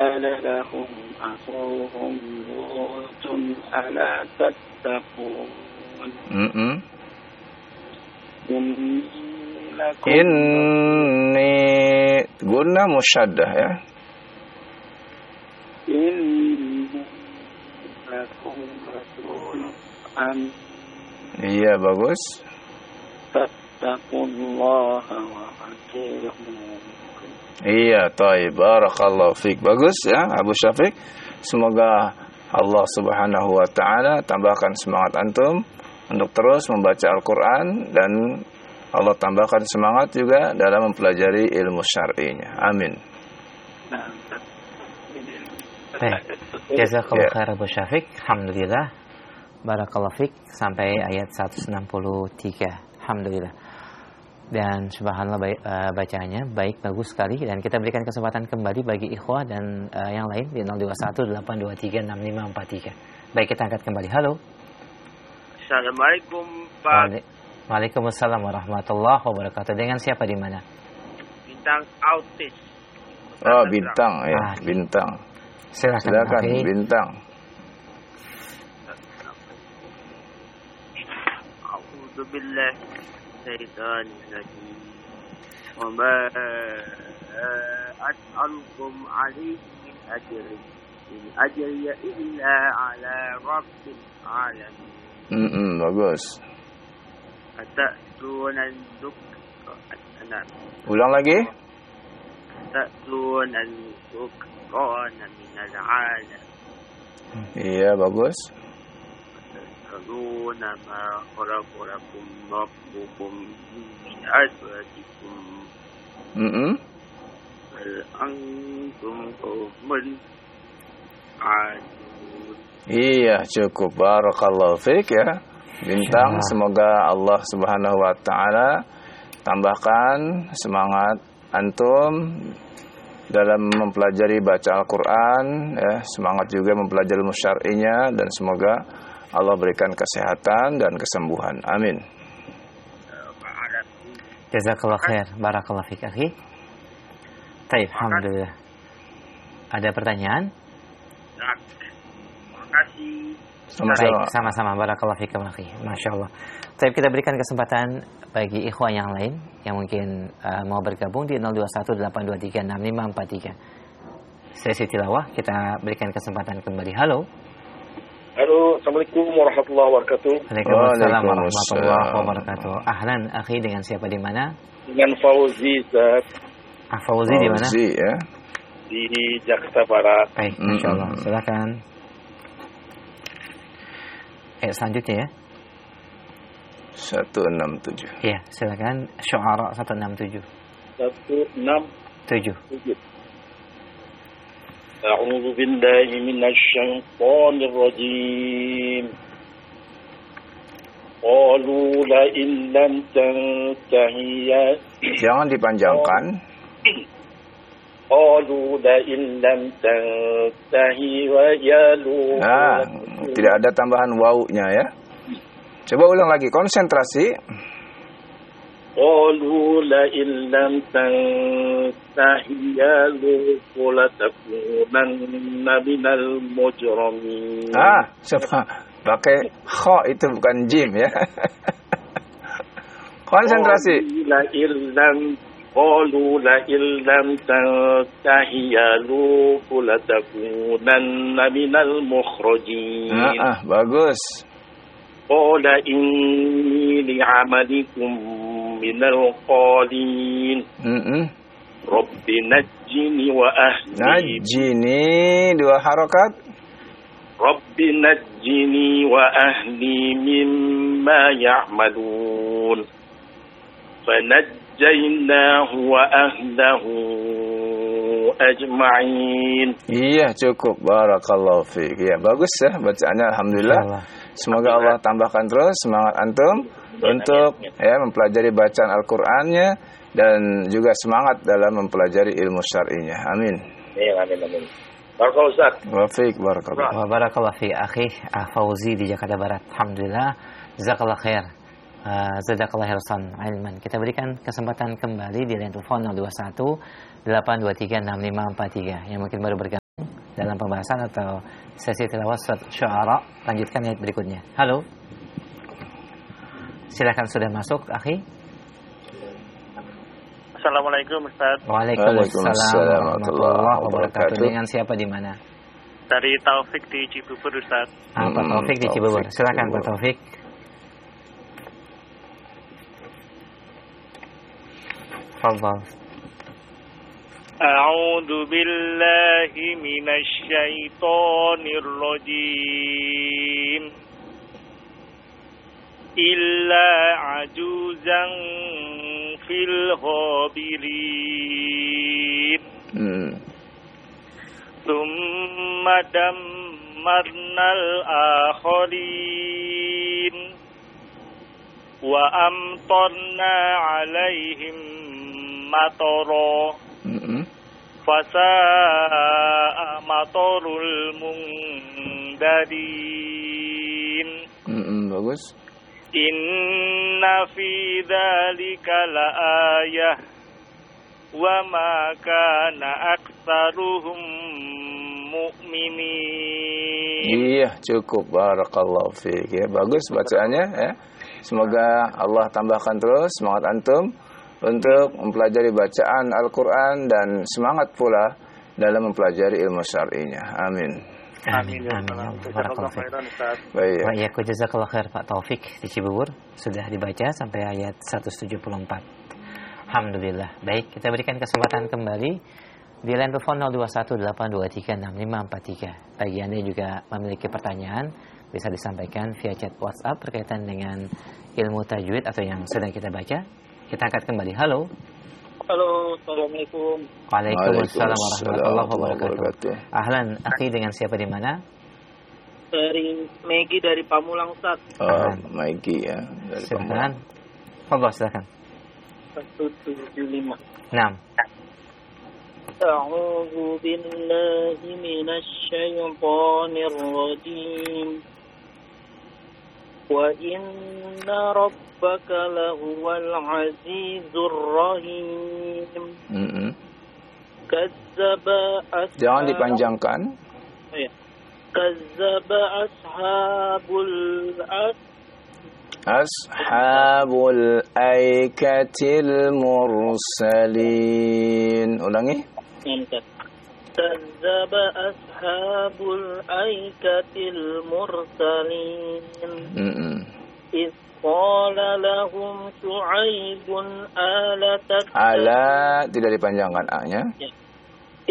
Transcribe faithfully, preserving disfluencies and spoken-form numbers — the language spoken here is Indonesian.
قال لهم أخوهم لوط ألا تتقون Mm-mm. إني لكم Inni guna musyaddah ya. إني لكم رسول أمين Iya bagus. فاتقوا الله وأطيعون. Iya, taib. Barakallahu fiik. Bagus ya, Abu Syafiq. Semoga Allah Subhanahu wa taala tambahkan semangat antum untuk terus membaca Al-Qur'an dan Allah tambahkan semangat juga dalam mempelajari ilmu syar'inya. Amin. Baik. Jazakallahu khair Abu Syafiq. Alhamdulillah. Barakallahu fiik sampai ayat seratus enam puluh tiga. Alhamdulillah. Dan subhanallah baik, uh, bacaannya baik, bagus sekali. Dan kita berikan kesempatan kembali bagi ikhwah dan uh, yang lain di nol dua satu delapan dua tiga enam lima empat tiga. Baik, kita angkat kembali. Halo. Assalamualaikum Pak. Waalaikumsalam warahmatullahi wabarakatuh. Dengan siapa di mana? Bintang Autis. Oh, Bintang ya, Ah. Bintang. Silakan, Silakan Akhi. Bintang. A'udzu billahi minasyaitonir rajim. Wa ma as'alukum 'alaihi min ajrin. In ajriya illa 'ala rabbil 'alamin. Mm-mm, bagus. Atatuna dzukra anak. Ulang lagi. Atatuna dzukra minal 'alam. Iya, bagus. تذكرون ما خلق لكم ربكم من أزواجكم Mm-mm. بل أنتم قوم عادون. Iya, cukup. Barakallahu fiik ya. Bintang, semoga Allah Subhanahu wa taala tambahkan semangat antum dalam mempelajari baca Al-Qur'an ya, semangat juga mempelajari ilmu syar'inya dan semoga Allah berikan kesehatan dan kesembuhan. Amin. Jazakallahu khair. Barakallahu fiik, akhi. Baik, alhamdulillah. Ada pertanyaan? Terima kasih. Sama-sama. Baik, sama-sama. Barakallahu fiik, akhi. Masyaallah. Baik, kita berikan kesempatan bagi ikhwan yang lain yang mungkin uh, mau bergabung di nol dua satu delapan dua tiga enam lima empat tiga. Sesi tilawah kita berikan kesempatan kembali. Halo. Halo, Assalamualaikum warahmatullahi wabarakatuh. Waalaikumsalam warahmatullahi wabarakatuh. Ahlan, akhi, dengan siapa di mana? Dengan Fauzi, Ustaz. Ah, Fauzi di mana? Fauzi ya. Di Jakarta Barat. Baik, masyaallah. Silakan. Eh, selanjutnya ya. seratus enam puluh tujuh. Iya, silakan. Syu'ara seratus enam puluh tujuh. seratus enam puluh tujuh. A'udzu billahi minasyaitonir rajim. Qalu la in lam tantahi ya. Jangan dipanjangkan. Qalu la in lam tantahi wa yalu. Nah, tidak ada tambahan wau-nya ya. Coba ulang lagi, konsentrasi. Qalu la in lam tantahi ya lutu latakunanna minal mujrimin. Ah, coba pakai kha itu bukan jim ya. Konsentrasi. Qalu la in lam Qalu la in lam tantahi ya lutu latakunanna minal mukhrajin. Ah, ah, bagus. Qala inni li'amalikum minal qalin. Mm-mm. Rabbi najjini wa ahli. Najjini dua harokat. Rabbi najjini wa ahli mimma ya'malun. Fanajjaynahu wa ahlahu ajma'in. Iya, cukup. Barakallahu fiik. Ya, bagus ya bacaannya, alhamdulillah. Semoga Allah tambahkan terus semangat antum untuk ya mempelajari bacaan Al-Qur'annya dan juga semangat dalam mempelajari ilmu syar'inya. Amin. Ya, amin amin. Barakallahu Ustaz. Wa fiik barakallahu. Wa barakallahu fi akhi Fauzi di Jakarta Barat. Alhamdulillah. Jazakallahu khair. Uh, Jazakallahu khairan ilman. Kita berikan kesempatan kembali di line telepon nol dua satu delapan dua tiga enam lima empat tiga yang mungkin baru bergabung dalam pembahasan atau sesi tilawah surat Syu'ara. Lanjutkan ayat berikutnya. Halo. Silakan, sudah masuk, akhi. Assalamualaikum Ustaz. Waalaikumsalam warahmatullahi wabarakatuh. Dengan siapa di mana? Dari Taufik di Cibubur Ustaz. Ah, Pak Taufik di Cibubur. Silakan Pak Taufik. Fadhal. A'udzu billahi minasy syaithanir rajim. Illa ajuzan fil ghabirin. Hmm. Tsumma dammarnal akharin wa amtarna alaihim matara Mm-mm. fasa'a matarul mundarin. Mm-mm, bagus. Inna fi dzalika laayah wa ma kana aktsaruhum mu'minin. Iya, cukup. Barakallahu fiik. Ya, bagus bacaannya ya. Semoga Allah tambahkan terus semangat antum untuk mempelajari bacaan Al-Qur'an dan semangat pula dalam mempelajari ilmu syar'inya. Amin. Amin. Amin. Barakallahu fiik. Baik. Wa iyyakum jazakallahu khair Pak Taufik di Cibubur. Sudah dibaca sampai ayat seratus tujuh puluh empat. Alhamdulillah. Baik, kita berikan kesempatan kembali di line telepon nol dua satu delapan dua tiga enam lima empat tiga. Bagi Anda yang juga memiliki pertanyaan, bisa disampaikan via chat WhatsApp berkaitan dengan ilmu tajwid atau yang sedang kita baca. Kita angkat kembali. Halo. Halo, Assalamualaikum. Waalaikumsalam warahmatullahi wabarakatuh. Ahlan, akhi, dengan siapa di mana? Dari Megi dari Pamulang, Ustaz. Oh, Maiki ya. Dari Silakan. Fadhil, silakan. seratus tujuh puluh lima. Naam. A'udzu billahi minasy syaithanir rajim. Wa inna rabbaka lahuwal azizur rahim. Mm-mm. Kazzaba ashab. Jangan dipanjangkan. Oh, ya. Kazzaba ashabul as Ashabul aikatil mursalin. Ulangi. Mantap. Kazzaba ashabul aikatil mursalin. Mm-mm. Iz qala lahum Syu'aibun ala tat. Ala tidak dipanjangkan A-nya. Ya.